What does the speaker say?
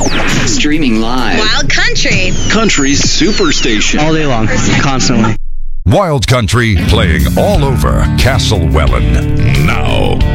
Streaming live. Wild Country. Country's superstation. All day long, constantly. Wild Country playing all over Castlewellan. Now.